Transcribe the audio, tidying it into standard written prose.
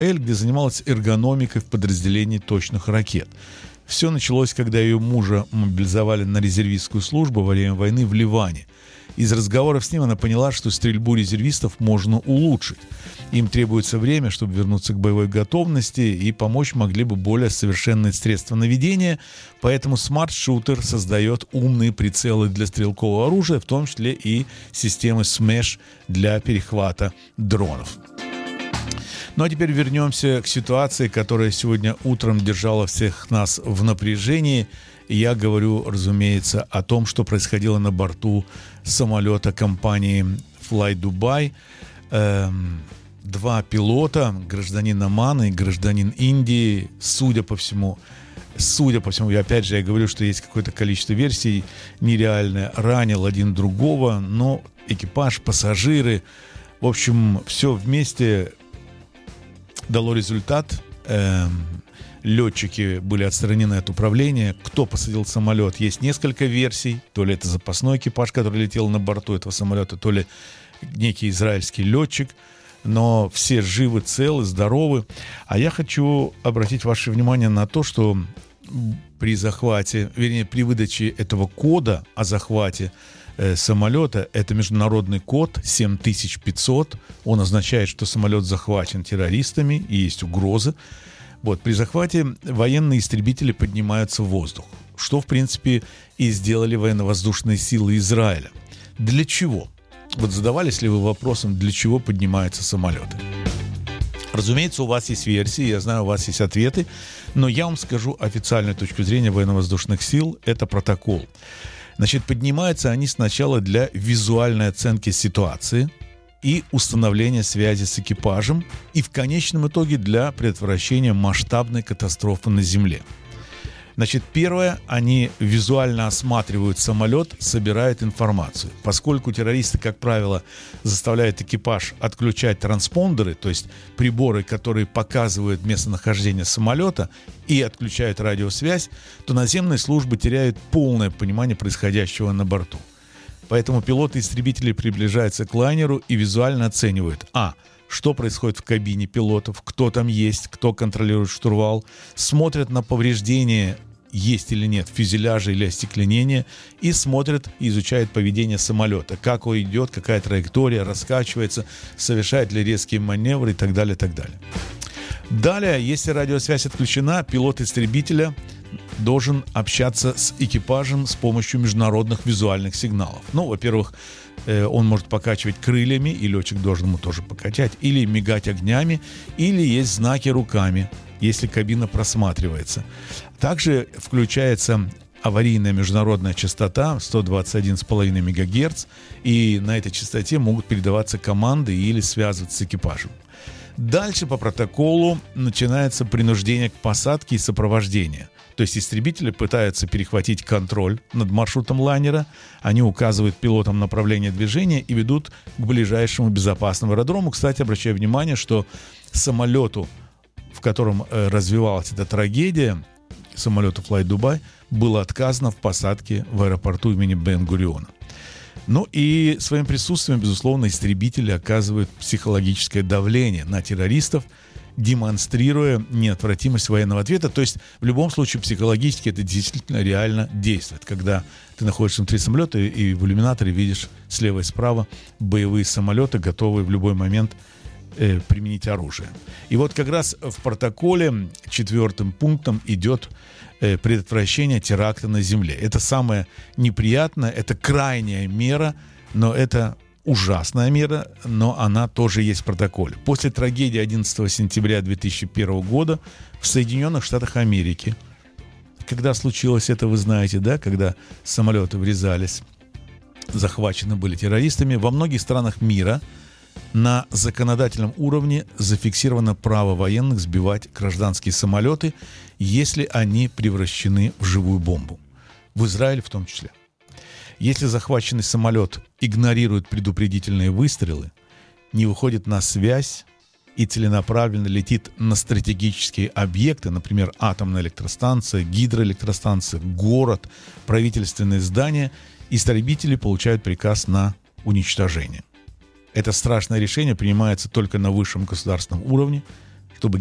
Эль, где занималась эргономикой в подразделении точных ракет. Все началось, когда ее мужа мобилизовали на резервистскую службу во время войны в Ливане. Из разговоров с ним она поняла, что стрельбу резервистов можно улучшить. Им требуется время, чтобы вернуться к боевой готовности, и помочь могли бы более совершенные средства наведения. Поэтому Smart Shooter создает умные прицелы для стрелкового оружия, в том числе и системы SMESH для перехвата дронов. Ну а теперь вернемся к ситуации, которая сегодня утром держала всех нас в напряжении. Я говорю, разумеется, о том, что происходило на борту самолета компании Fly Dubai. Два пилота, гражданин Омана и гражданин Индии, судя по всему, и опять же я говорю, что есть какое-то количество версий нереальное, ранил один другого, но экипаж, пассажиры, в общем, все вместе дало результат. Летчики были отстранены от управления. Кто посадил самолет? Есть несколько версий. То ли это запасной экипаж, который летел на борту этого самолета, то ли некий израильский летчик. Но все живы, целы, здоровы. А я хочу обратить ваше внимание на то, что при захвате, вернее, при выдаче этого кода о захвате самолета, это международный код 7500, он означает, что самолет захвачен террористами и есть угрозы. Вот, при захвате военные истребители поднимаются в воздух, что, в принципе, и сделали военно-воздушные силы Израиля. Для чего? Вот задавались ли вы вопросом, для чего поднимаются самолеты? Разумеется, у вас есть версии, я знаю, у вас есть ответы, но я вам скажу официальную точку зрения военно-воздушных сил, это протокол. Значит, поднимаются они сначала для визуальной оценки ситуации и установления связи с экипажем, и в конечном итоге для предотвращения масштабной катастрофы на Земле. Значит, первое, они визуально осматривают самолет, собирают информацию. Поскольку террористы, как правило, заставляют экипаж отключать транспондеры, то есть приборы, которые показывают местонахождение самолета, и отключают радиосвязь, то наземные службы теряют полное понимание происходящего на борту. Поэтому пилоты-истребители приближаются к лайнеру и визуально оценивают: что происходит в кабине пилотов, кто там есть, кто контролирует штурвал, смотрят на повреждения, есть или нет фюзеляжа или остекленения, и смотрят и изучают поведение самолета, как он идет, какая траектория, раскачивается, совершает ли резкие маневры и так далее, и так далее. Далее, если радиосвязь отключена, пилот истребителя должен общаться с экипажем с помощью международных визуальных сигналов. Ну, во-первых, он может покачивать крыльями, и летчик должен ему тоже покачать, или мигать огнями, или есть знаки руками, если кабина просматривается. Также включается аварийная международная частота 121,5 МГц, и на этой частоте могут передаваться команды или связываться с экипажем. Дальше по протоколу начинается принуждение к посадке и сопровождение. То есть истребители пытаются перехватить контроль над маршрутом лайнера, они указывают пилотам направление движения и ведут к ближайшему безопасному аэродрому. Кстати, обращаю внимание, что самолету, в котором развивалась эта трагедия, самолету Fly Dubai, было отказано в посадке в аэропорту имени Бен-Гуриона. Ну и своим присутствием, безусловно, истребители оказывают психологическое давление на террористов, демонстрируя неотвратимость военного ответа. То есть в любом случае психологически это действительно реально действует. Когда ты находишься внутри самолета и в иллюминаторе видишь слева и справа боевые самолеты, готовые в любой момент применить оружие. И вот как раз в протоколе 4 пунктом идет предотвращение теракта на земле. Это самое неприятное, это крайняя мера, но это ужасная мера, но она тоже есть в протоколе. После трагедии 11 сентября 2001 года в Соединенных Штатах Америки, когда случилось это, вы знаете, да, когда самолеты врезались, захвачены были террористами, во многих странах мира на законодательном уровне зафиксировано право военных сбивать гражданские самолеты, если они превращены в живую бомбу. В Израиле в том числе. Если захваченный самолет игнорирует предупредительные выстрелы, не выходит на связь и целенаправленно летит на стратегические объекты, например, атомная электростанция, гидроэлектростанция, город, правительственные здания, истребители получают приказ на уничтожение. Это страшное решение принимается только на высшем государственном уровне,